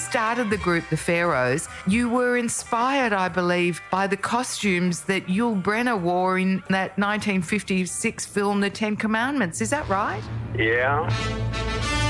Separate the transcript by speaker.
Speaker 1: started the group The Pharaohs, you were inspired, I believe, by the costumes that Yul Brynner wore in that 1956 film, The Ten Commandments. Is that right?
Speaker 2: Yeah.